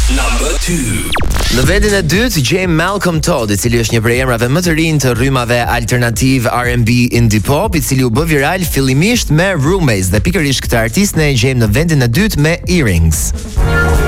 Number 2. Në vendin e dytë gjejmë Malcolm Todd, I cili është një prej emrave më të rinj të rrymave alternativ R&B indie pop, I cili u bë viral fillimisht me Roommates dhe pikërisht këtë artist ne e gjejmë në vendin e dytë me Earrings.